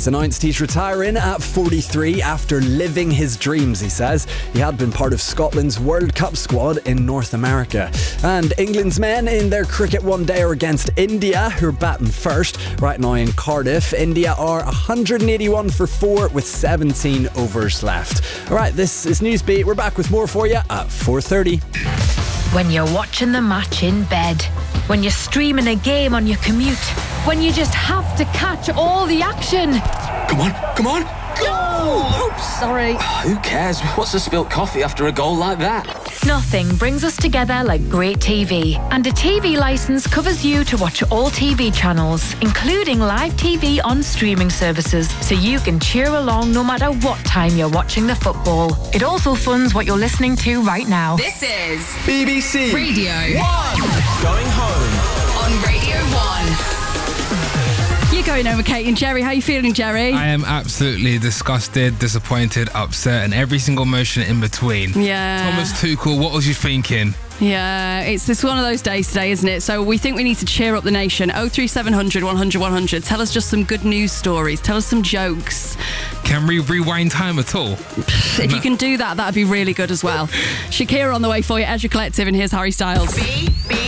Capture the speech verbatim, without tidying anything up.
has announced he's retiring at forty-three after living his dreams, he says. He had been part of Scotland's World Cup squad in North America. And England's men in their cricket one-day are against India, who are batting first. Right now in Cardiff, India are one hundred eighty-one for four with seventeen overs left. Alright, this is Newsbeat. We're back with more for you at four thirty. When you're watching the match in bed, when you're streaming a game on your commute, when you just have to catch all the action. Come on, come on, go! Oops, sorry. Who cares? What's a spilt coffee after a goal like that? Nothing brings us together like great T V. And a T V licence covers you to watch all T V channels, including live T V on streaming services, so you can cheer along no matter what time you're watching the football. It also funds what you're listening to right now. This is B B C Radio One. Going home on Radio One. You're going over Kate and Jerry. How are you feeling, Jerry? I am absolutely disgusted, disappointed, upset, and every single emotion in between. Yeah. Thomas Tuchel, what was you thinking? Yeah, it's it's one of those days today, isn't it? So we think we need to cheer up the nation. oh three seven hundred, one hundred, one hundred. Tell us just some good news stories. Tell us some jokes. Can we rewind time at all? If you can do that, that'd be really good as well. Shakira on the way for you, Ezra Collective, and here's Harry Styles. B B